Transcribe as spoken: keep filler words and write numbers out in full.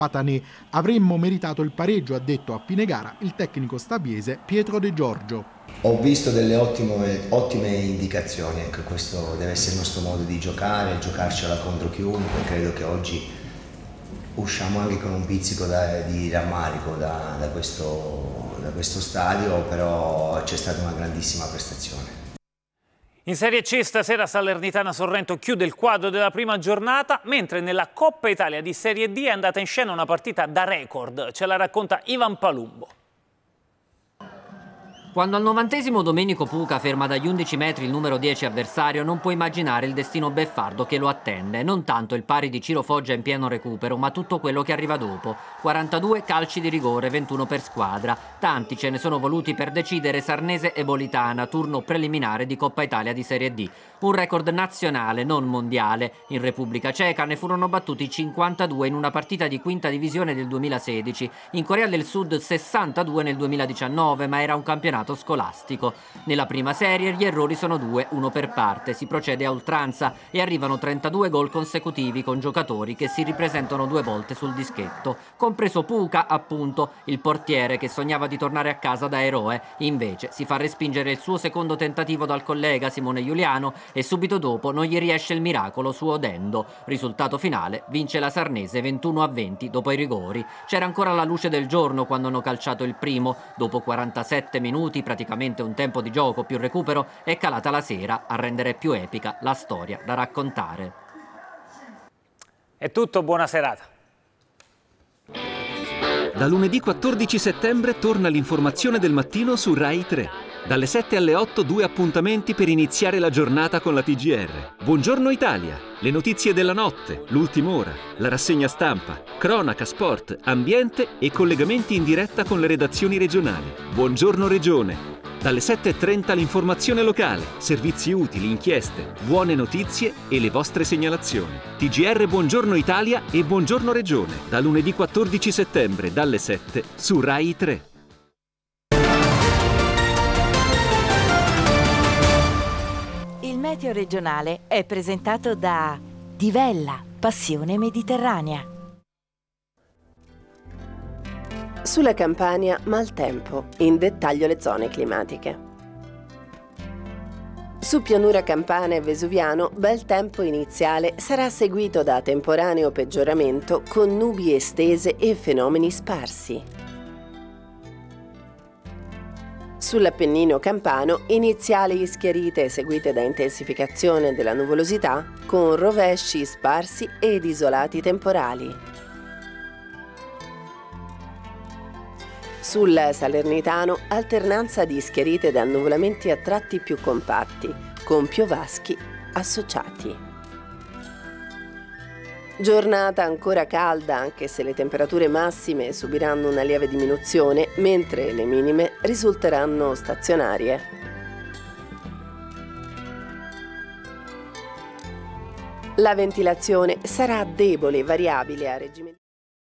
Patanè. Avremmo meritato il pareggio, ha detto a fine gara il tecnico staviese Pietro De Giorgio. Ho visto delle ottime, ottime indicazioni, ecco, questo deve essere il nostro modo di giocare, giocarcela contro chiunque. Credo che oggi usciamo anche con un pizzico da, di rammarico da, da, questo, da questo stadio, però c'è stata una grandissima prestazione. In Serie C stasera Salernitana Sorrento chiude il quadro della prima giornata, mentre nella Coppa Italia di Serie D è andata in scena una partita da record. Ce la racconta Ivan Palumbo. Quando al novantesimo Domenico Puca ferma dagli undici metri il numero dieci avversario, non può immaginare il destino beffardo che lo attende. Non tanto il pari di Ciro Foggia in pieno recupero, ma tutto quello che arriva dopo. quarantadue calci di rigore, ventuno per squadra. Tanti ce ne sono voluti per decidere Sarnese e Bolitana, turno preliminare di Coppa Italia di Serie D. Un record nazionale, non mondiale. In Repubblica Ceca ne furono battuti cinquantadue in una partita di quinta divisione del duemilasedici. In Corea del Sud sessantadue nel duemiladiciannove, ma era un campionato scolastico. Nella prima serie gli errori sono due, uno per parte, si procede a oltranza e arrivano trentadue gol consecutivi con giocatori che si ripresentano due volte sul dischetto, compreso Puca, appunto, il portiere che sognava di tornare a casa da eroe, invece si fa respingere il suo secondo tentativo dal collega Simone Giuliano e subito dopo non gli riesce il miracolo su Odendo. Risultato finale, vince la Sarnese ventuno a venti dopo i rigori. C'era ancora la luce del giorno quando hanno calciato il primo, dopo quarantasette minuti, praticamente un tempo di gioco più recupero, è calata la sera a rendere più epica la storia da raccontare. È tutto, buona serata. Da lunedì quattordici settembre torna l'informazione del mattino su Rai tre. Dalle sette alle otto due appuntamenti per iniziare la giornata con la T G R. Buongiorno Italia, le notizie della notte, l'ultima ora, la rassegna stampa, cronaca, sport, ambiente e collegamenti in diretta con le redazioni regionali. Buongiorno Regione. Dalle sette e trenta l'informazione locale, servizi utili, inchieste, buone notizie e le vostre segnalazioni. T G R Buongiorno Italia e Buongiorno Regione. Da lunedì quattordici settembre dalle sette su Rai tre. Il meteo regionale è presentato da Divella, passione mediterranea. Sulla Campania, maltempo, in dettaglio le zone climatiche. Su pianura campana e vesuviano, bel tempo iniziale sarà seguito da temporaneo peggioramento con nubi estese e fenomeni sparsi. Sull'Appennino campano, iniziali schiarite seguite da intensificazione della nuvolosità con rovesci sparsi ed isolati temporali. Sul Salernitano, alternanza di schiarite ed annuvolamenti a tratti più compatti, con piovaschi associati. Giornata ancora calda, anche se le temperature massime subiranno una lieve diminuzione, mentre le minime risulteranno stazionarie. La ventilazione sarà debole e variabile a regime.